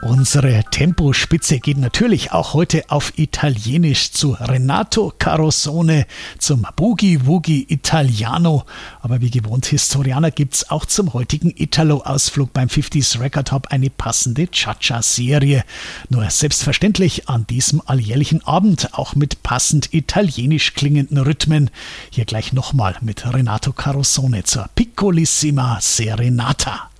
Unsere Tempospitze geht natürlich auch heute auf Italienisch zu Renato Carosone, zum Boogie Woogie Italiano. Aber wie gewohnt Historianer gibt's auch zum heutigen Italo-Ausflug beim 50s Record Hop eine passende Cha-Cha-Serie. Nur selbstverständlich an diesem alljährlichen Abend auch mit passend italienisch klingenden Rhythmen. Hier gleich nochmal mit Renato Carosone zur Piccolissima Serenata.